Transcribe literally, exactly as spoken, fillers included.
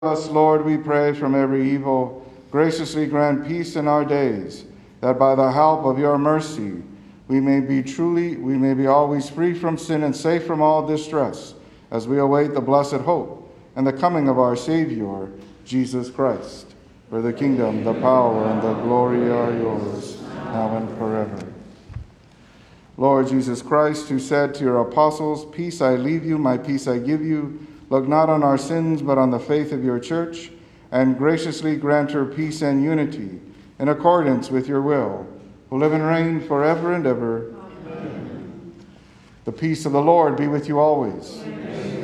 us, Lord, we pray, from every evil. Graciously grant peace in our days, that by the help of your mercy we may be truly, we may be always free from sin and safe from all distress, as we await the blessed hope and the coming of our Savior, Jesus Christ. For the kingdom, the power, and the glory are yours, now and forever. Lord Jesus Christ, who said to your apostles, "Peace I leave you, my peace I give you," look not on our sins, but on the faith of your church, and graciously grant her peace and unity in accordance with your will, who live and reign forever and ever. Amen. The peace of the Lord be with you always. Amen.